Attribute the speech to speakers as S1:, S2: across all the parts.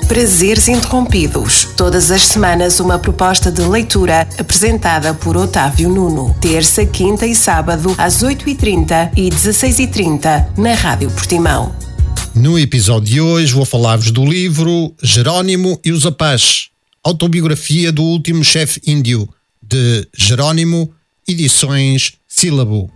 S1: Prazeres Interrompidos. Todas as semanas uma proposta de leitura apresentada por Otávio Nuno. Terça, quinta e sábado às 8h30 e 16h30 na Rádio Portimão.
S2: No episódio de hoje vou falar-vos do livro Jerónimo e os Apaches, autobiografia do último chefe índio, de Jerónimo, edições Sílabo.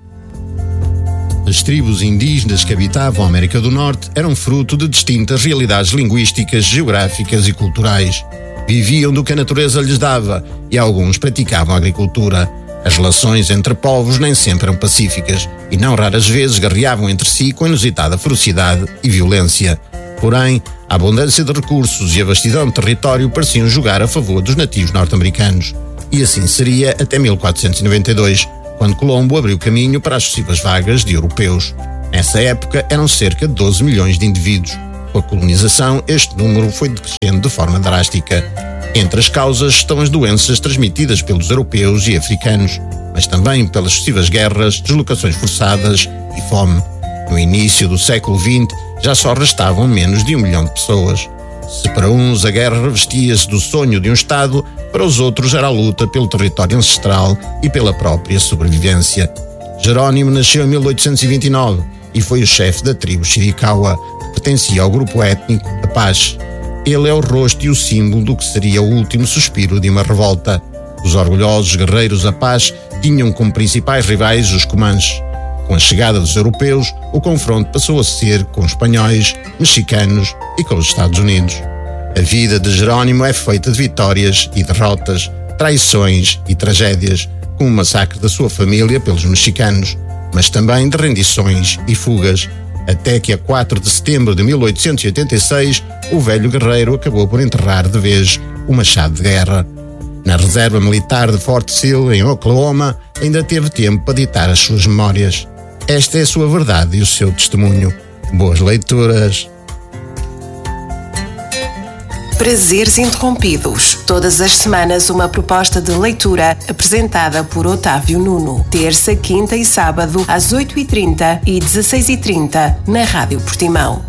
S2: As tribos indígenas que habitavam a América do Norte eram fruto de distintas realidades linguísticas, geográficas e culturais. Viviam do que a natureza lhes dava e alguns praticavam a agricultura. As relações entre povos nem sempre eram pacíficas e não raras vezes guerreavam entre si com inusitada ferocidade e violência. Porém, a abundância de recursos e a vastidão de território pareciam jogar a favor dos nativos norte-americanos. E assim seria até 1492, quando Colombo abriu caminho para as sucessivas vagas de europeus. Nessa época eram cerca de 12 milhões de indivíduos. Com a colonização, este número foi decrescendo de forma drástica. Entre as causas estão as doenças transmitidas pelos europeus e africanos, mas também pelas sucessivas guerras, deslocações forçadas e fome. No início do século XX, já só restavam menos de 1 milhão de pessoas. Se para uns a guerra revestia-se do sonho de um Estado, para os outros era a luta pelo território ancestral e pela própria sobrevivência. Jerónimo nasceu em 1829 e foi o chefe da tribo Chiricahua, que pertencia ao grupo étnico Apache. Ele é o rosto e o símbolo do que seria o último suspiro de uma revolta. Os orgulhosos guerreiros Apache tinham como principais rivais os Comanches. Com a chegada dos europeus, o confronto passou a ser com os espanhóis, mexicanos e com os Estados Unidos. A vida de Jerónimo é feita de vitórias e derrotas, traições e tragédias, como o massacre da sua família pelos mexicanos, mas também de rendições e fugas, até que a 4 de setembro de 1886 o velho guerreiro acabou por enterrar de vez o machado de guerra. Na reserva militar de Fort Sill, em Oklahoma, ainda teve tempo para ditar as suas memórias. Esta é a sua verdade e o seu testemunho. Boas leituras!
S1: Prazeres Interrompidos. Todas as semanas uma proposta de leitura apresentada por Otávio Nuno. Terça, quinta e sábado às 8h30 e 16h30 na Rádio Portimão.